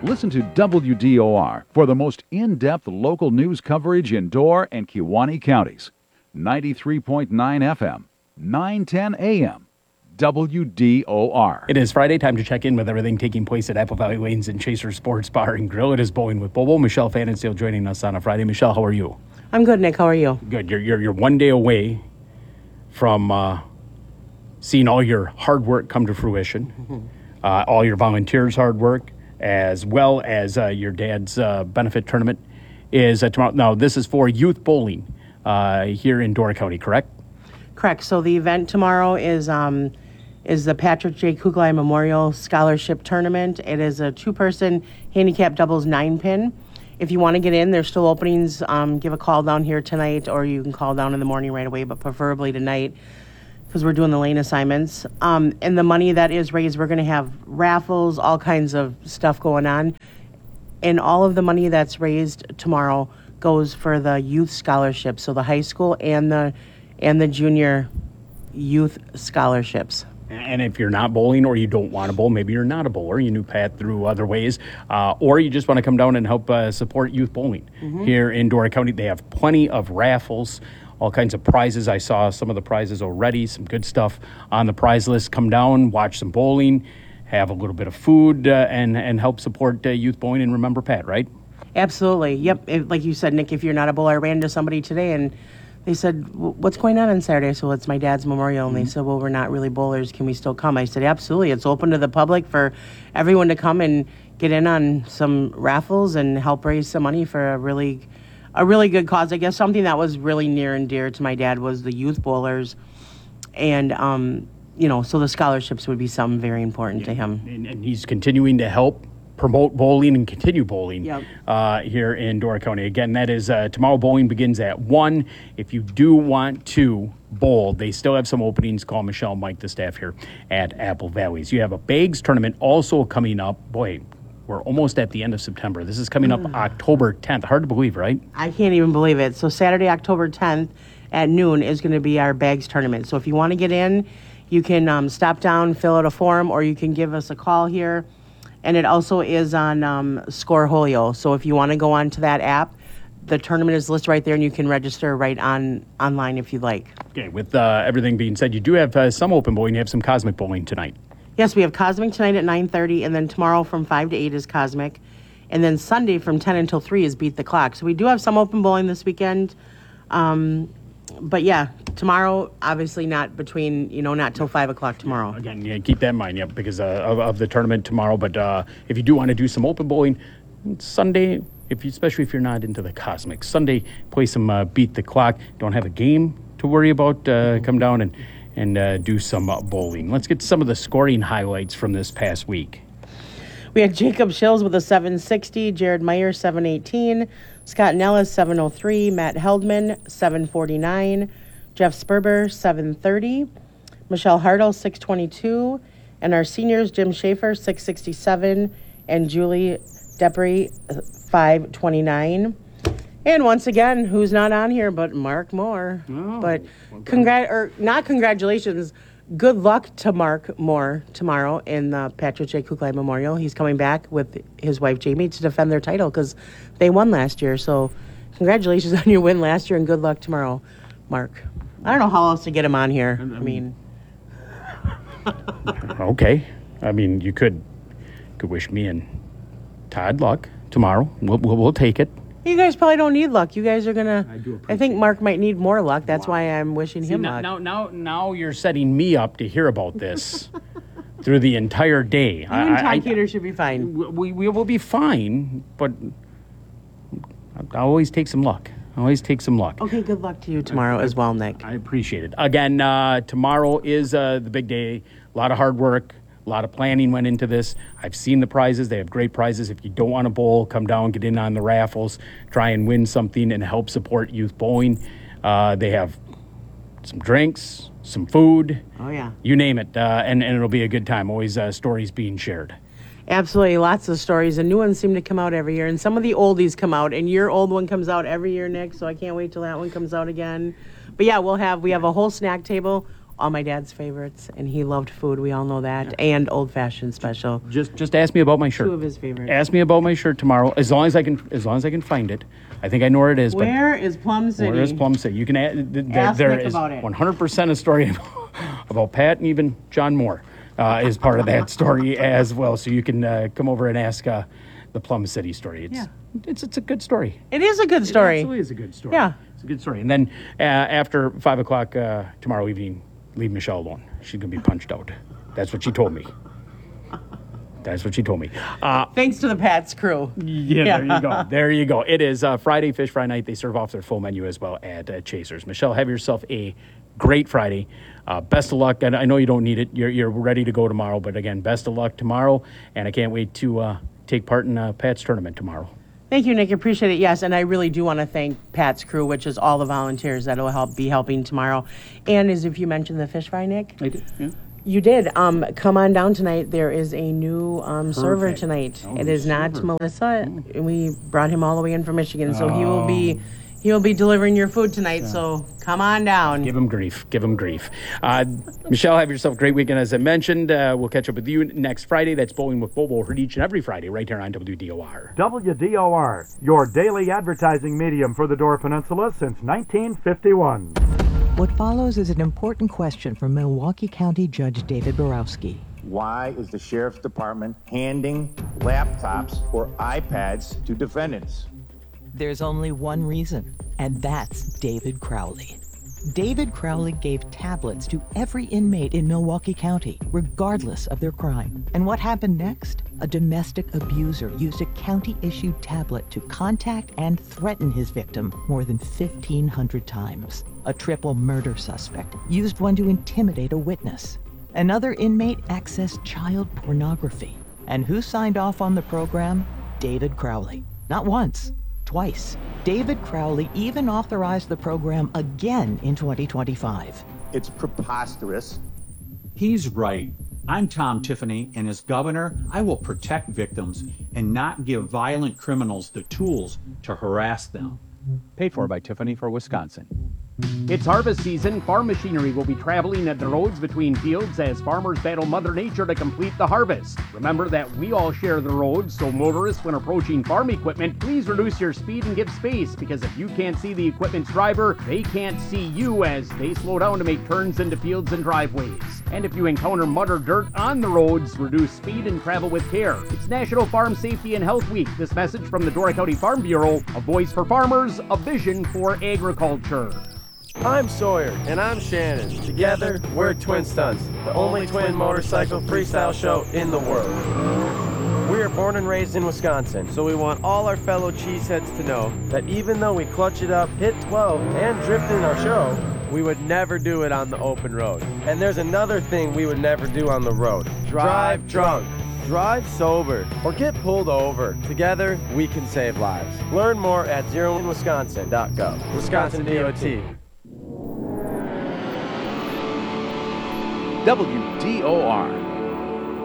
Listen to WDOR for the most in-depth local news coverage in Door and Kewaunee counties. 93.9 FM, 910 AM. WDOR. It is Friday, time to check in with everything taking place at Apple Valley Lanes and Chaser Sports Bar and Grill. It is Bowling with Bobo. Michelle Fanninsteel joining us on a Friday. Michelle, how are you? I'm good, Nick. How are you? Good. You're 1 day away from seeing all your hard work come to fruition, all your volunteers' hard work, as well as your dad's benefit tournament is tomorrow. Now, this is for youth bowling here in Door County, correct? Correct. So the event tomorrow is the Patrick J. Kuglai Memorial Scholarship Tournament. It is a two-person handicap doubles 9-pin. If you want to get in, there's still openings. Give a call down here tonight, or you can call down in the morning right away, but preferably tonight because we're doing the lane assignments. And the money that is raised, we're going to have raffles, all kinds of stuff going on. And all of the money that's raised tomorrow goes for the youth scholarships, so the high school and the junior youth scholarships. And if you're not bowling or you don't want to bowl, maybe you're not a bowler, you knew Pat through other ways, or you just want to come down and help support youth bowling here in Door County. They have plenty of raffles, all kinds of prizes. I saw some of the prizes already, some good stuff on the prize list. Come down, watch some bowling, have a little bit of food, and help support youth bowling. And remember Pat, right? Absolutely. Yep. Like you said, Nick, if you're not a bowler, I ran into somebody today and they said, what's going on Saturday? I said, well, it's my dad's memorial. And they said, well, we're not really bowlers. Can we still come? I said, absolutely. It's open to the public for everyone to come and get in on some raffles and help raise some money for a really good cause. I guess something that was really near and dear to my dad was the youth bowlers. And, so the scholarships would be something very important to him. And he's continuing to help promote bowling and continue bowling here in Door County. Again, that is tomorrow. Bowling begins at 1. If you do want to bowl, they still have some openings. Call Michelle, Mike, the staff here at Apple Valleys. You have a bags tournament also coming up. Boy, we're almost at the end of September. This is coming up October 10th. Hard to believe, right? I can't even believe it. So Saturday, October 10th at noon is going to be our bags tournament. So if you want to get in, you can stop down, fill out a form, or you can give us a call here. And it also is on Scoreholio. So if you want to go onto that app, the tournament is listed right there, and you can register right online if you'd like. Okay, with everything being said, you do have some open bowling. You have some Cosmic bowling tonight. Yes, we have Cosmic tonight at 9:30, and then tomorrow from 5 to 8 is Cosmic. And then Sunday from 10 until 3 is Beat the Clock. So we do have some open bowling this weekend. But yeah, tomorrow, obviously not between, not till 5 o'clock tomorrow. Again, keep that in mind, because of the tournament tomorrow. But if you do want to do some open bowling, Sunday, especially if you're not into the Cosmic, Sunday, play some Beat the Clock. Don't have a game to worry about. Come down and do some bowling. Let's get some of the scoring highlights from this past week. We had Jacob Shills with a 760, Jared Meyer 718, Scott Nellis 703, Matt Heldman 749, Jeff Sperber 730, Michelle Hartle 622, and our seniors Jim Schaefer 667 and Julie Depre 529. And once again, who's not on here but Mark Moore. But not congratulations. Good luck to Mark Moore tomorrow in the Patrick J. Kuglai Memorial. He's coming back with his wife Jamie to defend their title because they won last year. So congratulations on your win last year and good luck tomorrow, Mark. I don't know how else to get him on here. Okay. You could wish me and Todd luck tomorrow. We'll take it. You guys probably don't need luck. You guys are gonna. I think Mark might need more luck. That's why I'm wishing him luck. Now you're setting me up to hear about this through the entire day. You and Todd Keeter should be fine. We will be fine, but I always take some luck. Okay, good luck to you tomorrow as well, Nick. I appreciate it. Again, tomorrow is the big day. A lot of hard work. A lot of planning went into this. I've seen the prizes. They have great prizes. If you don't want to bowl, come down, get in on the raffles, try and win something and help support youth bowling. They have some drinks, some food. Oh, yeah. You name it. And it'll be a good time. Always stories being shared. Absolutely. Lots of stories. And new ones seem to come out every year. And some of the oldies come out. And your old one comes out every year, Nick. So I can't wait till that one comes out again. But, yeah, we have a whole snack table all my dad's favorites, and he loved food. We all know that, and old-fashioned special. Just ask me about my shirt. Two of his favorites. Ask me about my shirt tomorrow, as long as I can find it. I think I know where it is. Where is Plum City? Where is Plum City? You can Ask there Nick is about it. 100% a story about Pat, and even John Moore is part of that story as well. So you can come over and ask the Plum City story. It's a good story. It is a good story. It absolutely is a good story. Yeah. It's a good story. And then after 5 o'clock tomorrow evening, leave Michelle alone. She's going to be punched out. That's what she told me. That's what she told me. Thanks to the Pats crew. Yeah, there you go. There you go. It is Friday, Fish Fry Night. They serve off their full menu as well at Chasers. Michelle, have yourself a great Friday. Best of luck. And I know you don't need it. You're ready to go tomorrow. But again, best of luck tomorrow. And I can't wait to take part in Pat's tournament tomorrow. Thank you, Nick. Appreciate it. Yes, and I really do want to thank Pat's crew, which is all the volunteers that will be helping tomorrow. And as if you mentioned the fish fry, Nick. I did, yeah. You did. Come on down tonight. There is a new server tonight. It is not Melissa. We brought him all the way in from Michigan, so he will be delivering your food tonight. So come on down. Give him grief. Give him grief. Michelle, have yourself a great weekend. As I mentioned, we'll catch up with you next Friday. That's Bowling with Bobo, heard each and every Friday right here on WDOR. WDOR, your daily advertising medium for the Door Peninsula since 1951. What follows is an important question from Milwaukee County Judge David Borowski. Why is the Sheriff's Department handing laptops or iPads to defendants? There's only one reason, and that's David Crowley. David Crowley gave tablets to every inmate in Milwaukee County, regardless of their crime. And what happened next? A domestic abuser used a county-issued tablet to contact and threaten his victim more than 1,500 times. A triple murder suspect used one to intimidate a witness. Another inmate accessed child pornography. And who signed off on the program? David Crowley. Not once, twice. David Crowley even authorized the program again in 2025. It's preposterous. He's right. I'm Tom Tiffany, and as governor, I will protect victims and not give violent criminals the tools to harass them. Paid for by Tiffany for Wisconsin. It's harvest season. Farm machinery will be traveling at the roads between fields as farmers battle Mother Nature to complete the harvest. Remember that we all share the roads, so motorists, when approaching farm equipment, please reduce your speed and give space, because if you can't see the equipment's driver, they can't see you as they slow down to make turns into fields and driveways. And if you encounter mud or dirt on the roads, reduce speed and travel with care. It's National Farm Safety and Health Week. This message from the Door County Farm Bureau, a voice for farmers, a vision for agriculture. I'm Sawyer. And I'm Shannon. Together, we're Twin Stunts, the only twin motorcycle freestyle show in the world. We are born and raised in Wisconsin, so we want all our fellow cheeseheads to know that even though we clutch it up, hit 12, and drift in our show, we would never do it on the open road. And there's another thing we would never do on the road. Drive drunk. Drive sober, or get pulled over. Together, we can save lives. Learn more at zeroinwisconsin.gov. Wisconsin DOT. WDOR,